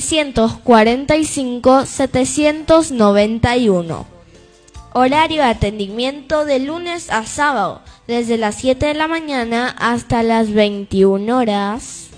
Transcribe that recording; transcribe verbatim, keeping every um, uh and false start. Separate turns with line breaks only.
novecientos cuarenta y cinco, setecientos noventa y uno. Horario de atendimiento de lunes a sábado, desde las siete de la mañana hasta las veintiuna horas.